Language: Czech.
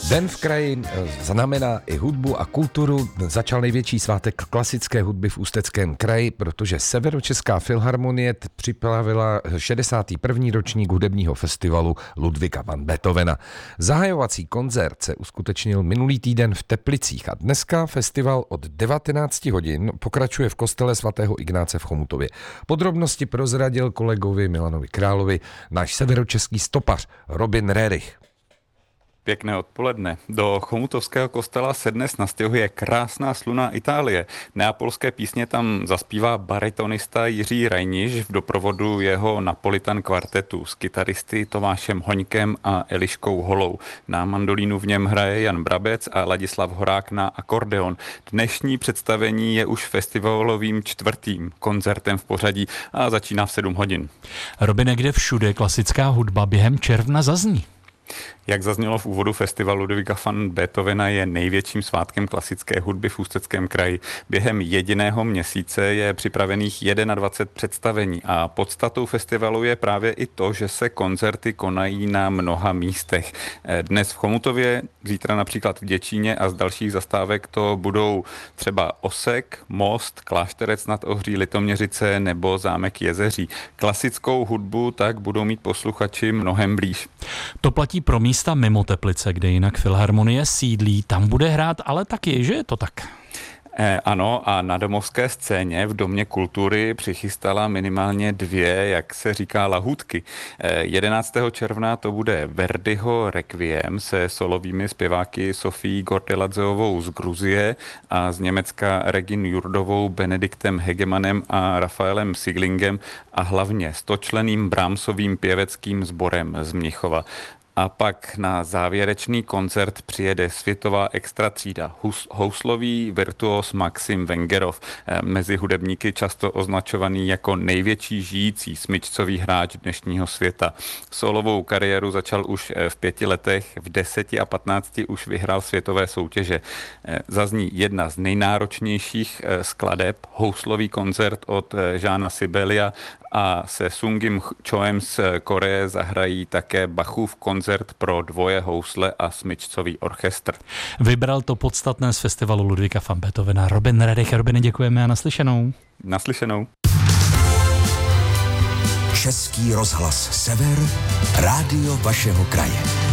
Den v kraji znamená i hudbu a kulturu. Začal největší svátek klasické hudby v Ústeckém kraji, protože Severočeská filharmonie připravila 61. ročník hudebního festivalu Ludwiga van Beethovena. Zahajovací koncert se uskutečnil minulý týden v Teplicích a dneska festival od 19 hodin pokračuje v kostele svatého Ignáce v Chomutově. Podrobnosti prozradil kolegovi Milanovi Královi náš severočeský stopař Robin Rerich. Pěkné odpoledne. Do chomutovského kostela se dnes nastěhuje krásná slunná Itálie. Neapolské písně tam zaspívá baritonista Jiří Rajniš v doprovodu jeho Napolitan kvartetu s kytaristy Tomášem Hoňkem a Eliškou Holou. Na mandolínu v něm hraje Jan Brabec a Ladislav Horák na akordeon. Dnešní představení je už festivalovým 4. koncertem v pořadí a začíná v 7 hodin. Robine, kde všude klasická hudba během června zazní? Jak zaznělo v úvodu festivalu Ludwiga van Beethovena, je největším svátkem klasické hudby v Ústeckém kraji. Během jediného měsíce je připravených 21 představení a podstatou festivalu je právě i to, že se koncerty konají na mnoha místech. Dnes v Chomutově, zítra například v Děčíně a z dalších zastávek to budou třeba Osek, Most, Klášterec nad Ohří, Litoměřice nebo Zámek Jezeří. Klasickou hudbu tak budou mít posluchači mnohem blíž. To platí pro místa mimo Teplice, kde jinak filharmonie sídlí. Tam bude hrát, ale taky, že je to tak? Ano, a na domovské scéně v Domě kultury přichystala minimálně 2, jak se říká, lahůdky. 11. června to bude Verdiho Requiem se solovými zpěváky Sofií Gordeladzeovou z Gruzie a z Německa Regin Jurdovou, Benediktem Hegemanem a Rafaelem Siglingem a hlavně 100členným Brahmsovým pěveckým sborem z Mnichova. A pak na závěrečný koncert přijede světová extra třída houslový virtuos Maxim Vengerov, mezi hudebníky často označovaný jako největší žijící smyčcový hráč dnešního světa. Solovou kariéru začal už v 5 letech, v 10 a 15 už vyhrál světové soutěže. Zazní jedna z nejnáročnějších skladeb, houslový koncert od Jeana Sibelia, a se Sungim Choem z Koreje zahrají také Bachův koncert pro 2 housle a smyčcový orchestr. Vybral to podstatné z festivalu Ludwiga van Beethovena Robin Rerich. Robine, děkujeme a naslyšenou. Naslyšenou. Český rozhlas Sever, rádio vašeho kraje.